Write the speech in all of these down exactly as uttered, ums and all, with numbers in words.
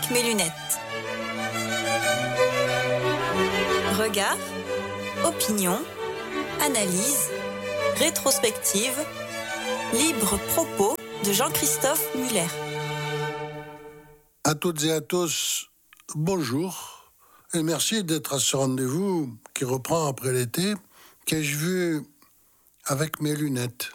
avec mes lunettes. Regard, opinion, analyse, rétrospective, libre propos de Jean-Christophe Muller. À toutes et à tous, bonjour et merci d'être à ce rendez-vous qui reprend après l'été, qu'ai-je vu avec mes lunettes.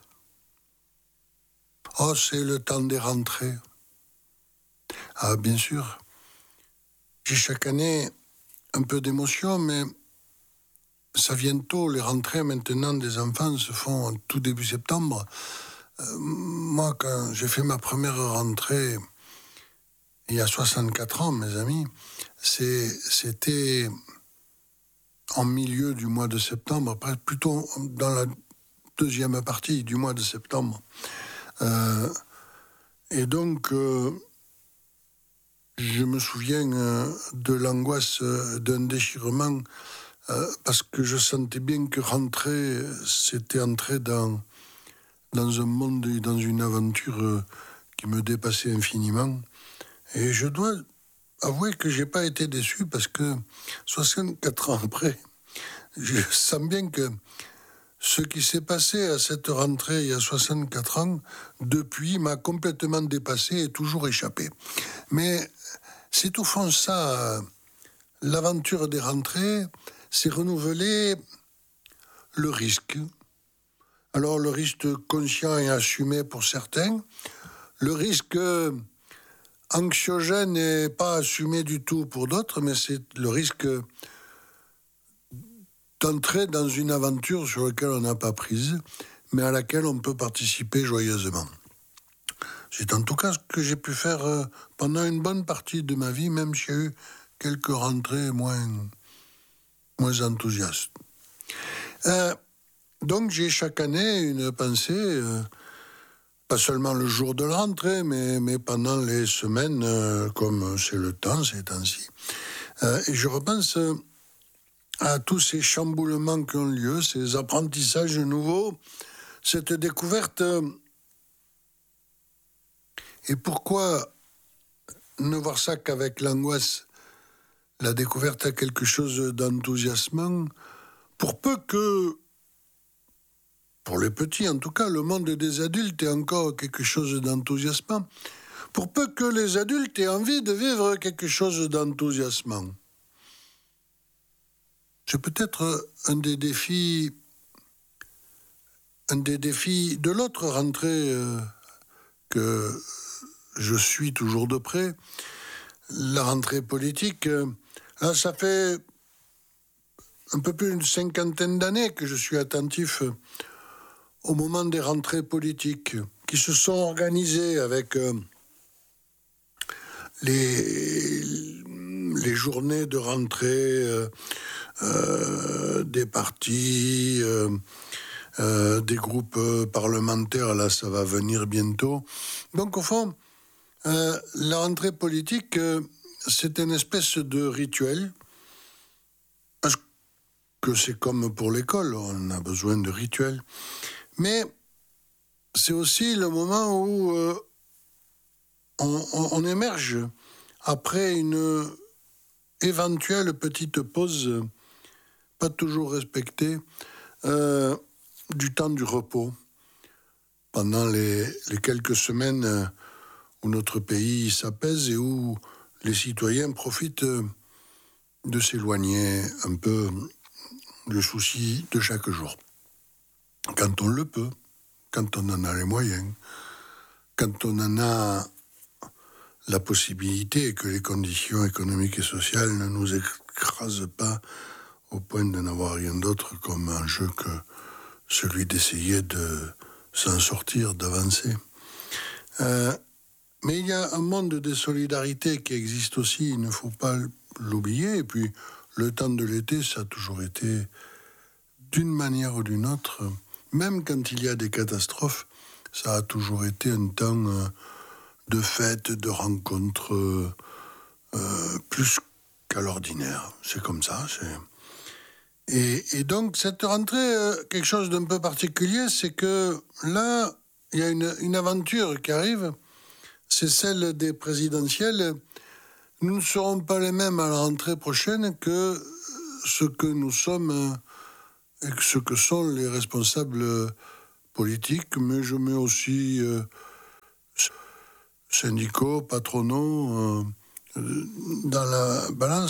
Oh, c'est le temps des rentrées. Ah, bien sûr, j'ai chaque année un peu d'émotion, mais ça vient tôt. Les rentrées maintenant des enfants se font en tout début septembre. Euh, moi, quand j'ai fait ma première rentrée, il y a soixante-quatre ans, mes amis, c'est, c'était en milieu du mois de septembre, plutôt dans la deuxième partie du mois de septembre. Euh, et donc, euh, je me souviens euh, de l'angoisse euh, d'un déchirement euh, parce que je sentais bien que rentrer, c'était entrer dans, dans un monde et dans une aventure euh, qui me dépassait infiniment. Et je dois avouer que j'ai pas été déçu parce que soixante-quatre ans après, je sens bien que ce qui s'est passé à cette rentrée il y a soixante-quatre ans, depuis, m'a complètement dépassé et toujours échappé. Mais c'est au fond ça, l'aventure des rentrées, c'est renouveler le risque. Alors le risque conscient et assumé pour certains, le risque anxiogène n'est pas assumé du tout pour d'autres, mais c'est le risque d'entrer dans une aventure sur laquelle on n'a pas prise, mais à laquelle on peut participer joyeusement. C'est en tout cas ce que j'ai pu faire pendant une bonne partie de ma vie, même si j'ai eu quelques rentrées moins, moins enthousiastes. Euh, donc j'ai chaque année une pensée, euh, pas seulement le jour de la rentrée, mais, mais pendant les semaines, euh, comme c'est le temps ces temps-ci. Euh, et je repense euh, à tous ces chamboulements qui ont lieu, ces apprentissages nouveaux, cette découverte. Euh, et pourquoi ne voir ça qu'avec l'angoisse? La découverte a quelque chose d'enthousiasmant, pour peu que, pour les petits en tout cas, le monde des adultes ait encore quelque chose d'enthousiasmant, pour peu que les adultes aient envie de vivre quelque chose d'enthousiasmant. C'est peut-être un des défis, un des défis de l'autre rentrée euh, que je suis toujours de près, la rentrée politique. Euh, là, ça fait un peu plus d'une cinquantaine d'années que je suis attentif euh, au moment des rentrées politiques qui se sont organisées avec euh, les, les journées de rentrée euh, euh, des partis, euh, euh, des groupes parlementaires, là ça va venir bientôt. Donc au fond, euh, la rentrée politique, euh, c'est une espèce de rituel, parce que c'est comme pour l'école, on a besoin de rituels. Mais c'est aussi le moment où euh, on, on, on émerge après une éventuelle petite pause, pas toujours respectée, euh, du temps du repos, pendant les, les quelques semaines où notre pays s'apaise et où les citoyens profitent de s'éloigner un peu du souci de chaque jour. Quand on le peut, quand on en a les moyens, quand on en a la possibilité et que les conditions économiques et sociales ne nous écrasent pas au point de n'avoir rien d'autre comme enjeu que celui d'essayer de s'en sortir, d'avancer. Euh, mais il y a un monde de solidarité qui existe aussi, il ne faut pas l'oublier. Et puis, le temps de l'été, ça a toujours été, d'une manière ou d'une autre, même quand il y a des catastrophes, ça a toujours été un temps euh, de fête, de rencontres, euh, euh, plus qu'à l'ordinaire. C'est comme ça. C'est... Et, et donc, cette rentrée, euh, quelque chose d'un peu particulier, c'est que là, il y a une, une aventure qui arrive, c'est celle des présidentielles nous ne serons pas les mêmes à la rentrée prochaine que ce que nous sommes et ce que sont les responsables politiques, mais je mets aussi euh, syndicaux, patronaux euh, dans la balance.